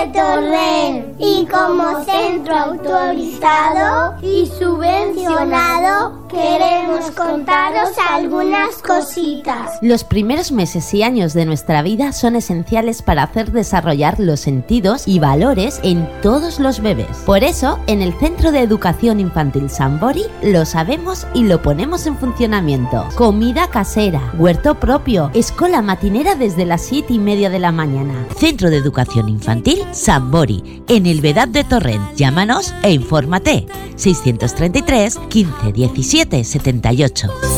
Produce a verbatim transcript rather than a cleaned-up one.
de Torrent y como centro autorizado y subvencionado queremos contaros algunas cositas. Los primeros meses y años de nuestra vida son esenciales para hacer desarrollar los sentidos y valores en todos los bebés. Por eso, en el Centro de Educación Infantil Sambori lo sabemos y lo ponemos en funcionamiento. Comida casera, huerto propio, escuela matinera desde las siete y media de la mañana. Centro de Educación Infantil Sambori, en el Vedad de Torrent. Llámanos e infórmate. seiscientos treinta y tres, quince, diecisiete, setenta y ocho.